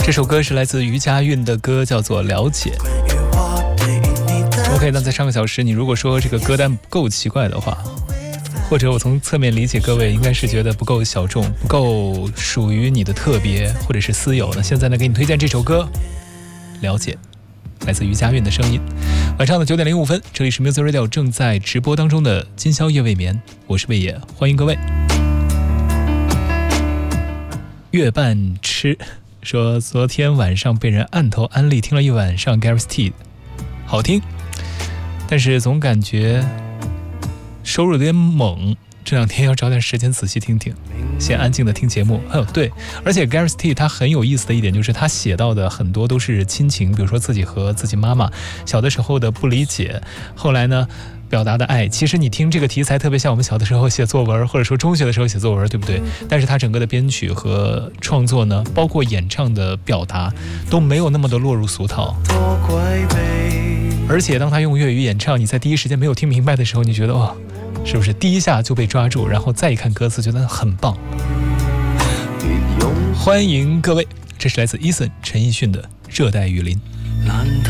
这首歌是来自余佳韵的歌，叫做《了解》。OK， 那在上个小时，你如果说这个歌单不够奇怪的话，或者我从侧面理解各位应该是觉得不够小众，不够属于你的特别或者是私有，那现在呢给你推荐这首歌《了解》，来自余佳韵的声音。晚上的9点05分，这里是 Music Radio 正在直播当中的今宵夜未眠，我是魏野，欢迎各位。月半吃说昨天晚上被人按头安利听了一晚上 Gareth T， 好听，但是总感觉收入有点猛，这两天要找点时间仔细听听，先安静的听节目。对，而且 Gareth T 他很有意思的一点就是他写到的很多都是亲情，比如说自己和自己妈妈小的时候的不理解，后来呢表达的爱。其实你听这个题材特别像我们小的时候写作文，或者说中学的时候写作文，对不对？但是他整个的编曲和创作呢，包括演唱的表达都没有那么的落入俗套。而且当他用粤语演唱，你在第一时间没有听明白的时候，你觉得哇，是不是第一下就被抓住，然后再一看歌词觉得很棒。欢迎各位，这是来自 Eason 陈奕迅的《热带雨林》。